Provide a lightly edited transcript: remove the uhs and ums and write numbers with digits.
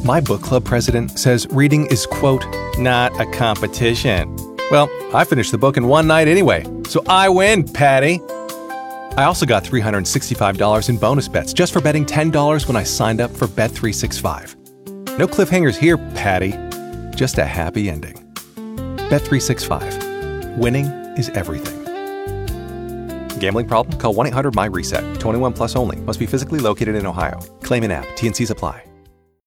My book club president says reading is, quote, not a competition. Well, I finished the book in one night anyway, so I win, Patty. I also got $365 in bonus bets just for betting $10 when I signed up for Bet365. No cliffhangers here, Patty. Just a happy ending. Bet365. Winning is everything. Gambling problem? Call 1-800-MY-RESET. 21 plus only. Must be physically located in Ohio. Claim in app. T&Cs apply.